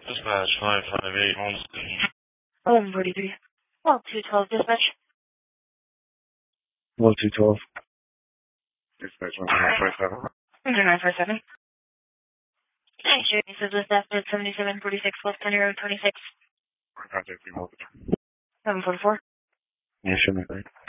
Dispatch 558 Homestead. 1143. Well, 212 dispatch. Well, 212. Dispatch 1947. 947. Hey, sure. This is with F 7746 West County Road 26. Contact you multiple. 744. Yeah, sure, mate.